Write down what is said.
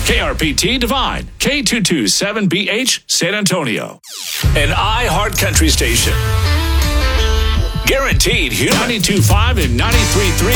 KRPT Divine, K227BH, San Antonio. An iHeart Country station. Guaranteed human. 92.5 and 93.3.